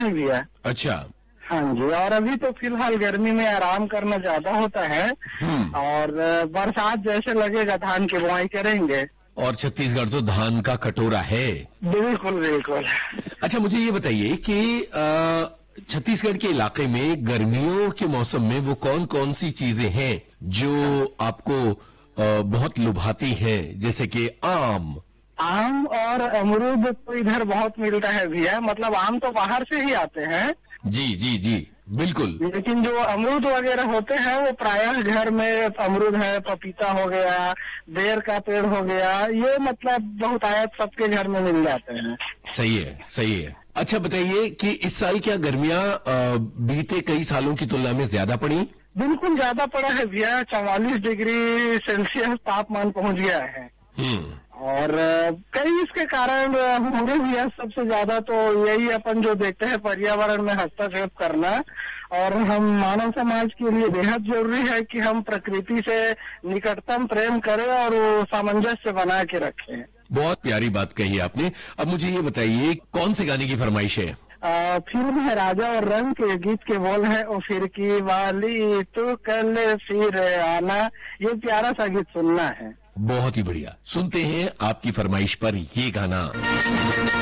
भैया। अच्छा। हाँ जी, और अभी तो फिलहाल गर्मी में आराम करना ज्यादा होता है और बरसात जैसे लगेगा धान की बुआई करेंगे। और छत्तीसगढ़ तो धान का कटोरा है। बिल्कुल बिल्कुल। अच्छा, मुझे ये बताइए कि छत्तीसगढ़ के इलाके में गर्मियों के मौसम में वो कौन कौन सी चीजें हैं जो आपको बहुत लुभाती हैं, जैसे कि आम। आम और अमरूद तो इधर बहुत मिलता है भैया, मतलब आम तो बाहर से ही आते हैं। जी जी जी, बिल्कुल। लेकिन जो अमरूद वगैरह होते हैं वो प्रायः घर में अमरूद है, पपीता हो गया, बेर का पेड़ हो गया, ये मतलब बहुतायत सबके घर में मिल जाते हैं। सही है, सही है। अच्छा बताइए कि इस साल क्या गर्मियां बीते कई सालों की तुलना में ज्यादा पड़ी? बिल्कुल ज्यादा पड़ा है भैया, 44 डिग्री सेल्सियस तापमान पहुंच गया है। और कई इसके कारण होंगे भैया। सबसे ज्यादा तो यही अपन जो देखते हैं पर्यावरण में हस्तक्षेप करना, और हम मानव समाज के लिए बेहद जरूरी है कि हम प्रकृति से निकटतम प्रेम करें और वो सामंजस्य बना के रखें। बहुत प्यारी बात कही आपने। अब मुझे ये बताइए कौन से गाने की फरमाइश है? फिल्म है राजा और रंग के, गीत के बोल है ओ फिर की वाली तू कल फिर आना। ये प्यारा सा गीत सुनना है। बहुत ही बढ़िया, सुनते हैं आपकी फरमाइश पर ये गाना।